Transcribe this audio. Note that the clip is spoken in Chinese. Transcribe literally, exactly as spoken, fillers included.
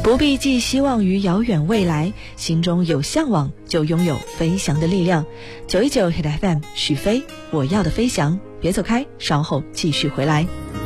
不必寄希望于遥远未来，心中有向往就拥有飞翔的力量。九一九 Hit F M 许飞，我要的飞翔，别走开，稍后继续回来。